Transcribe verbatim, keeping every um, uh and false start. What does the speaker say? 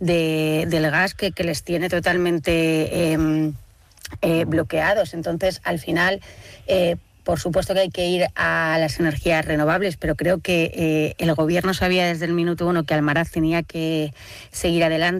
de, del gas que, que les tiene totalmente eh, eh, bloqueados. Entonces, al final, eh, por supuesto que hay que ir a las energías renovables, pero creo que eh, el gobierno sabía desde el minuto uno que Almaraz tenía que seguir adelante.